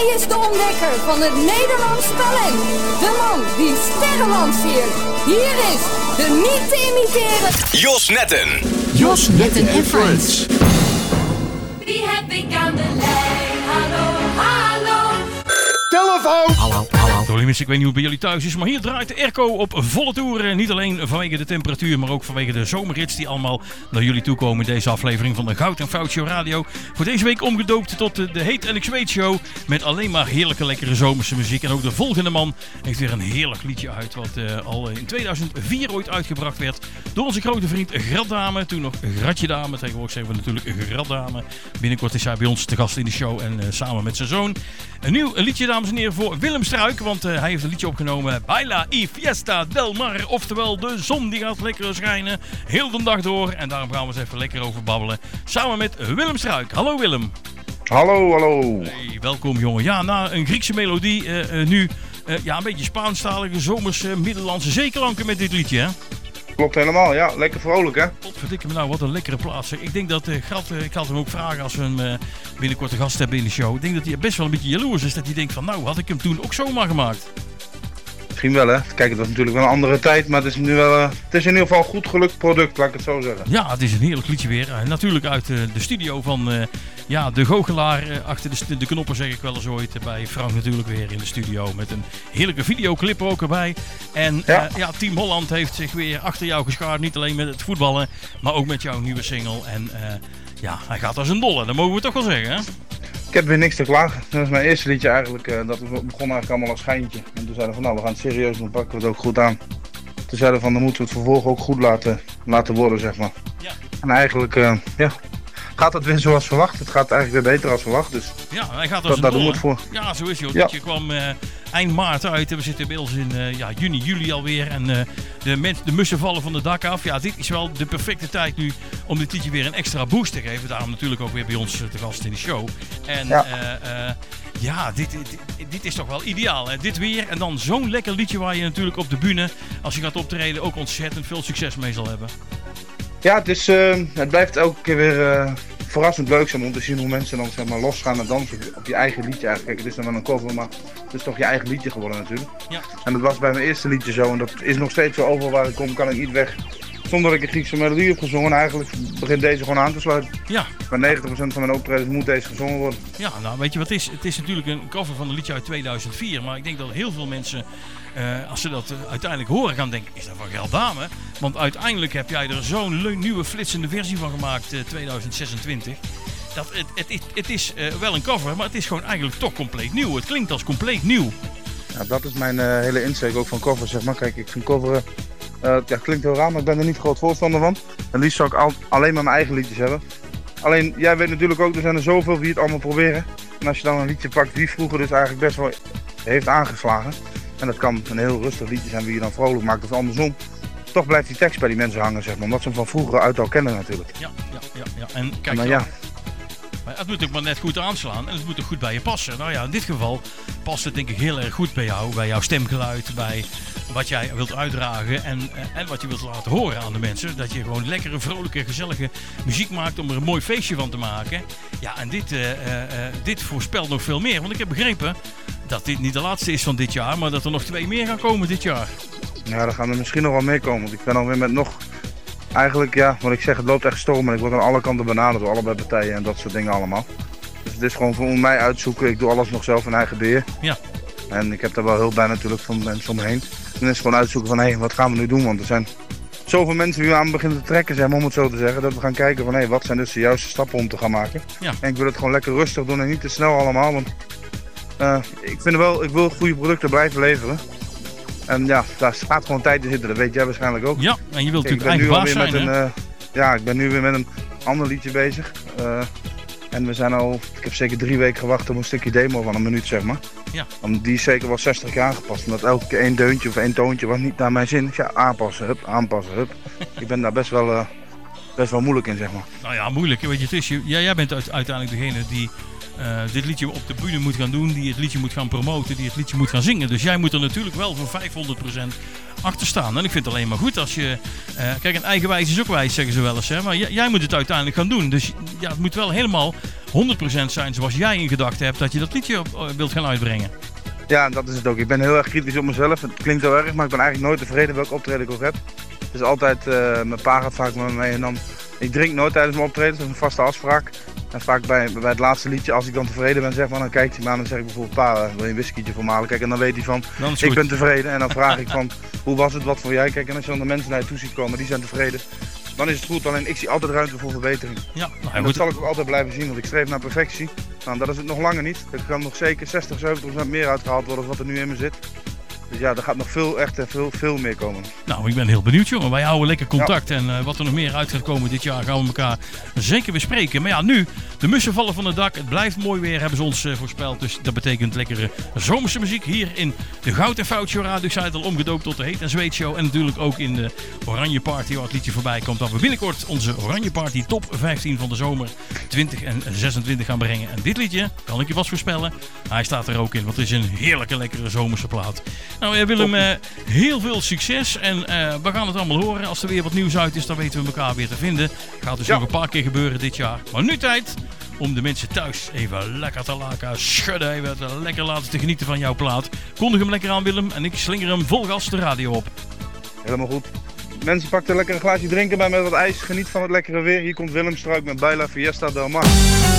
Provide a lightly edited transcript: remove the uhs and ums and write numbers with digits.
Hij is de ontdekker van het Nederlands talent. De man die sterren lanceert. Hier is de niet te imiteren Jos Netten. Jos Netten en Friends. Wie heb ik aan de lijn? Hallo, hallo. Telefoon! Hallo. Sorry mensen, ik weet niet hoe het bij jullie thuis is, maar hier draait de airco op volle toeren. Niet alleen vanwege de temperatuur, maar ook vanwege de zomerhits die allemaal naar jullie toe komen in deze aflevering van de Goud en Fout Show Radio. Voor deze week omgedoopt tot de Heet en ik Zweet Show met alleen maar heerlijke, lekkere zomerse muziek. En ook de volgende man heeft weer een heerlijk liedje uit, wat al in 2004 ooit uitgebracht werd door onze grote vriend Gratdame. Toen nog Gratje Dame, tegenwoordig zeggen we natuurlijk Gratdame. Binnenkort is hij bij ons te gast in de show en samen met zijn zoon. Een nieuw liedje, dames en heren, voor Willem Struik, want hij heeft een liedje opgenomen. Baila y Fiesta del Mar, oftewel de zon die gaat lekker schijnen, heel de dag door. En daarom gaan we eens even lekker over babbelen, samen met Willem Struik. Hallo Willem. Hallo. Hey, welkom jongen. Ja, na een Griekse melodie, nu een beetje Spaanstalige, zomerse, Middellandse zeeklanken met dit liedje, hè? Klopt helemaal, ja. Lekker vrolijk, hè? Potverdikke me nou, wat een lekkere plaats. Ik denk dat Grat, ik had hem ook vragen als we hem binnenkort de gast hebben in de show. Ik denk dat hij best wel een beetje jaloers is. Dat hij denkt van, nou, had ik hem toen ook zomaar gemaakt. Misschien wel, hè. Kijk, het was natuurlijk wel een andere tijd, maar het is nu wel, het is in ieder geval een goed gelukt product, laat ik het zo zeggen. Ja, het is een heerlijk liedje weer. Natuurlijk uit de studio van de goochelaar achter de knoppen, zeg ik wel eens ooit. Bij Frank natuurlijk weer in de studio met een heerlijke videoclip er ook erbij. En Team Holland heeft zich weer achter jou geschaard. Niet alleen met het voetballen, maar ook met jouw nieuwe single. En hij gaat als een dolle, dat mogen we toch wel zeggen, hè? Ik heb weer niks te klagen. Dat is mijn eerste liedje eigenlijk. Dat begon eigenlijk allemaal als schijntje. En toen zeiden we van, nou, we gaan het serieus doen, pakken we het ook goed aan. Toen zeiden we van, dan moeten we het vervolgens ook goed laten worden, zeg maar. Ja. En eigenlijk, gaat het weer zoals verwacht. Het gaat eigenlijk weer beter als verwacht. Dus ja, hij gaat als een dolle. Doen we het voor. Ja, zo is hij. Het liedje kwam eind maart uit. We zitten inmiddels in juni, juli alweer. En de mussen vallen van de dak af. Ja, dit is wel de perfecte tijd nu om dit liedje weer een extra boost te geven. Daarom natuurlijk ook weer bij ons te gast in de show. En dit is toch wel ideaal, hè? Dit weer en dan zo'n lekker liedje waar je natuurlijk op de bühne, als je gaat optreden, ook ontzettend veel succes mee zal hebben. Ja, het blijft elke keer weer verrassend leuk zijn om te zien hoe mensen dan zeg maar los gaan en dansen op je eigen liedje eigenlijk. Kijk, het is dan wel een cover, maar het is toch je eigen liedje geworden natuurlijk. Ja. En dat was bij mijn eerste liedje zo en dat is nog steeds zo. Overal waar ik kom kan ik niet weg zonder dat ik een Griekse melodie heb gezongen. En eigenlijk begint deze gewoon aan te sluiten. Ja. Bij 90% van mijn optredens moet deze gezongen worden. Ja, nou weet je wat het is? Het is natuurlijk een cover van een liedje uit 2004, maar ik denk dat heel veel mensen, als ze dat uiteindelijk horen, gaan denken, is dat van Gratdame? Want uiteindelijk heb jij er zo'n nieuwe flitsende versie van gemaakt, 2026. Het is wel een cover, maar het is gewoon eigenlijk toch compleet nieuw. Het klinkt als compleet nieuw. Ja, dat is mijn hele insteek ook van covers, zeg maar. Kijk, ik vind coveren, klinkt heel raar, maar ik ben er niet groot voorstander van. En liefst zou ik alleen maar mijn eigen liedjes hebben. Alleen, jij weet natuurlijk ook, er zijn er zoveel die het allemaal proberen. En als je dan een liedje pakt die vroeger dus eigenlijk best wel heeft aangeslagen. En dat kan een heel rustig liedje zijn wie je dan vrolijk maakt of andersom. Toch blijft die tekst bij die mensen hangen, zeg maar. Omdat ze hem van vroeger uit al kennen natuurlijk. Ja. En kijk dan, maar het moet ook maar net goed aanslaan en het moet ook goed bij je passen. Nou ja, in dit geval past het denk ik heel erg goed bij jou, bij jouw stemgeluid, bij wat jij wilt uitdragen en wat je wilt laten horen aan de mensen. Dat je gewoon lekkere, vrolijke, gezellige muziek maakt om er een mooi feestje van te maken. Ja, en dit voorspelt nog veel meer, want ik heb begrepen dat dit niet de laatste is van dit jaar, maar dat er nog 2 meer gaan komen dit jaar. Ja, daar gaan er misschien nog wel meer komen, want ik ben alweer met nog... Eigenlijk ja, wat ik zeg, het loopt echt storm en ik word aan alle kanten benaderd door allebei partijen en dat soort dingen allemaal. Dus het is gewoon voor mij uitzoeken, ik doe alles nog zelf in eigen beheer. Ja. En ik heb daar wel hulp bij natuurlijk van mensen om me heen. En dan is het gewoon uitzoeken van wat gaan we nu doen, want er zijn zoveel mensen die we aan beginnen te trekken, zeg maar, om het zo te zeggen. Dat we gaan kijken van wat zijn dus de juiste stappen om te gaan maken. Ja. En ik wil het gewoon lekker rustig doen en niet te snel allemaal, want ik wil goede producten blijven leveren. En ja, daar gaat gewoon tijd in zitten, dat weet jij waarschijnlijk ook. Ja, en je wilt natuurlijk eigen baas zijn, ik ben nu weer met een ander liedje bezig. En we zijn ik heb zeker 3 weken gewacht op een stukje demo van een minuut, zeg maar. Ja. Want die is zeker wel 60 keer aangepast. Omdat elke keer 1 deuntje of 1 toontje was niet naar mijn zin. Ja, aanpassen, hup. Ik ben daar best wel moeilijk in, zeg maar. Nou ja, moeilijk, weet je, het is jij bent uiteindelijk degene die dit liedje op de bühne moet gaan doen, die het liedje moet gaan promoten, die het liedje moet gaan zingen. Dus jij moet er natuurlijk wel voor 500% achter staan. En ik vind het alleen maar goed als je... kijk, een eigen wijs is ook wijs, zeggen ze wel eens. Hè? Maar jij moet het uiteindelijk gaan doen. Dus ja, het moet wel helemaal 100% zijn zoals jij in gedachten hebt dat je dat liedje wilt gaan uitbrengen. Ja, dat is het ook. Ik ben heel erg kritisch op mezelf. Het klinkt heel erg, maar ik ben eigenlijk nooit tevreden welk optreden ik ook heb. Het is altijd, mijn pa gaat vaak met me mee en dan... Ik drink nooit tijdens mijn optreden, dat is een vaste afspraak. En vaak bij het laatste liedje, als ik dan tevreden ben, zeg maar, dan kijkt hij me aan en zeg ik bijvoorbeeld, pa, wil je een whiskietje voor me halen? Kijk, en dan weet hij van, ik ben tevreden. En dan vraag ik van, hoe was het, wat voor jij? Kijk, en als je dan de mensen naar je toe ziet komen, die zijn tevreden. Dan is het goed, alleen ik zie altijd ruimte voor verbetering. Ja, en dat zal ik ook altijd blijven zien, want ik streef naar perfectie. Nou, dat is het nog langer niet. Er kan nog zeker 60-70% meer uitgehaald worden dan wat er nu in me zit. Dus ja, er gaat nog veel meer komen. Nou, ik ben heel benieuwd, jongen. Wij houden lekker contact. Ja. En wat er nog meer uit gaat komen dit jaar gaan we elkaar zeker bespreken. Maar ja, nu, de mussen vallen van het dak. Het blijft mooi weer, hebben ze ons voorspeld. Dus dat betekent lekkere zomerse muziek hier in de Goud en Fout Show Radio. Ik zei het al, omgedoopt tot de Heet en Zweet Show. En natuurlijk ook in de Oranje Party, waar het liedje voorbij komt. Dat we binnenkort onze Oranje Party top 15 van de zomer 20 en 26 gaan brengen. En dit liedje, kan ik je vast voorspellen, hij staat er ook in. Want het is een heerlijke, lekkere zomerse plaat. Nou, Willem, heel veel succes en we gaan het allemaal horen. Als er weer wat nieuws uit is, dan weten we elkaar weer te vinden. Gaat dus nog een paar keer gebeuren dit jaar. Maar nu tijd om de mensen thuis even lekker te laken, schudden, even lekker laten te genieten van jouw plaat. Kondig hem lekker aan, Willem, en ik slinger hem vol gas de radio op. Helemaal goed. Mensen, pak er lekker een glaasje drinken bij met wat ijs. Geniet van het lekkere weer. Hier komt Willem Struik met Baila Fiesta del Mar.